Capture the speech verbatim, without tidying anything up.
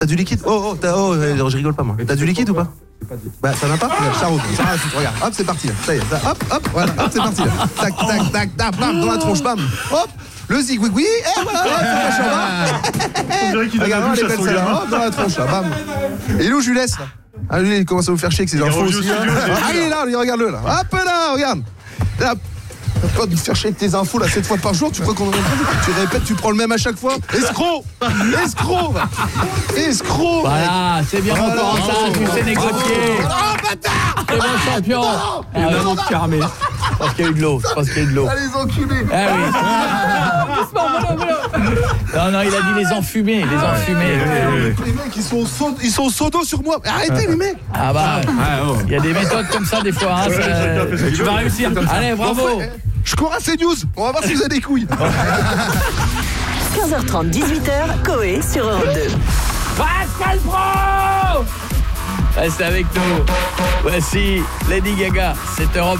T'as du liquide? Oh, oh, t'as, oh, euh, je rigole pas moi. T'as du liquide ou pas? Bah, ça n'a pas? Regarde, Charo, ça va, regarde, hop, c'est parti là. Ça y est, ça, hop, hop, voilà, hop, c'est parti là. Tac, tac, tac, tac, bam, dans la tronche, bam, hop, le zigouigoui, et voilà, hop, c'est bam. On dirait qu'il a la bouche à son gamin. Hop, dans la tronche là, bam. Et il est où Jules là? Ah, lui, il commence à vous faire chier avec ses infos aussi. Ah, il est là, lui, regarde-le là. Hop là, regarde. Là. Pas de faire chier avec tes infos là sept fois par jour, tu crois qu'on en tu répètes, tu prends le même à chaque fois. Escroc, escroc, escroc. Voilà, c'est bien mon Corentin, tu sais négocier. Oh bâtard. C'est mon champion. Il y a un autre carmé. Je pense qu'il y a eu de l'eau, je pense qu'il y a eu de l'eau. Allez les enculés. Ah oui. Non, non, il a dit les enfumés, les enfumés. Les mecs ils sont so- ils sont sodos sur moi. Arrêtez les mecs. Ah bah, il y a des méthodes comme ça des fois. Hein, ça, tu vas réussir. Allez, bravo. Je cours à CNews. On va voir si vous avez des couilles. quinze heures trente, dix-huit heures, Coé sur Europe deux. Pascal Pro. Reste avec nous. Voici Lady Gaga, c'est Europe.